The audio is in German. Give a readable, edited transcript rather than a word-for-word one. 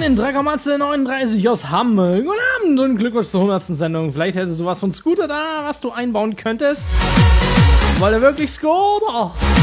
Moin, Dragomatze39 aus Hamburg. Guten Abend und Glückwunsch zur 100. Sendung. Vielleicht hättest du was von Scooter da, was du einbauen könntest. Weil er wirklich Scooter.